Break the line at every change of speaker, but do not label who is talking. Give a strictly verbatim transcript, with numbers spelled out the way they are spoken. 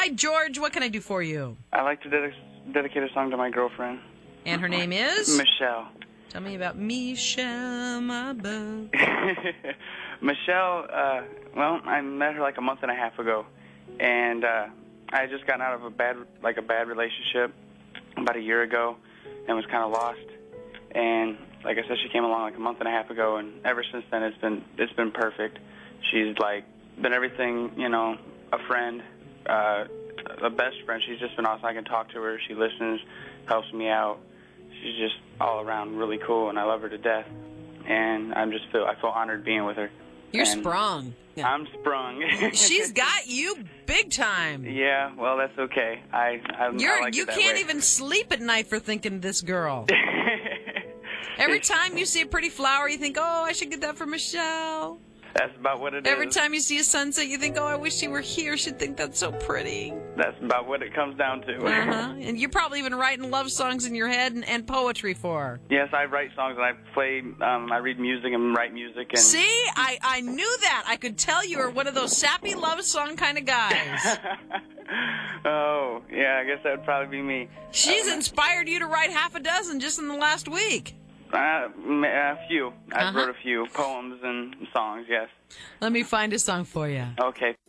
Hi, George. What can I do for you?
I'd like to dedic- dedicate a song to my girlfriend.
And her name is?
Michelle.
Tell me about Michelle, my boo.
Michelle, uh, well, I met her like a month and a half ago, and uh, I had just gotten out of a bad, like a bad relationship about a year ago, and was kind of lost. And like I said, she came along like a month and a half ago, and ever since then, it's been it's been perfect. She's like been everything, you know, a friend, uh, a best friend. She's just been awesome. I can talk to her. She listens, helps me out. She's just all around really cool, and I love her to death. And I'm just feel I feel honored being with her.
You're
and
sprung. Yeah.
I'm sprung.
She's got you big time.
Yeah, well, that's okay. I, I,
You're,
I like
you
it that
can't
way.
even sleep at night for thinking of this girl. Every time you see a pretty flower, you think, oh, I should get that for Michelle.
That's about what it
Every
is.
time you see a sunset, you think, oh, I wish she were here. She'd think that's so pretty.
That's about what it comes down to.
Uh-huh. And you're probably even writing love songs in your head and, and poetry for her.
Yes, I write songs and I play, um, I read music and write music. And
See? I, I knew that. I could tell you were one of those sappy love song kind of guys.
Oh, yeah, I guess that would probably be me.
She's inspired you to write half a dozen just in the last week.
Uh, a few. I
Uh-huh.
wrote a few poems and songs, yes.
Let me find a song for you.
Okay.